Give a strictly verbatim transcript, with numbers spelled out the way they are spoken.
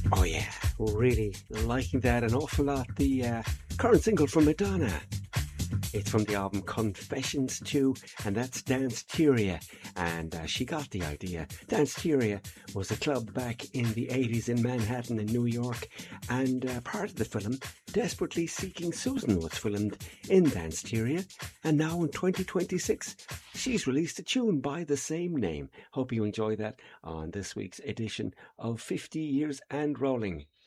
Oh yeah, really liking that an awful lot. The uh, current single from Madonna. It's from the album Confessions two, and that's Danceteria. And uh, she got the idea. Danceteria was a club back in the eighties in Manhattan and New York, and uh, part of the film, Desperately Seeking Susan, was filmed in Danceteria. And now in twenty twenty-six, she's released a tune by the same name. Hope you enjoy that on this week's edition of fifty Years and Rolling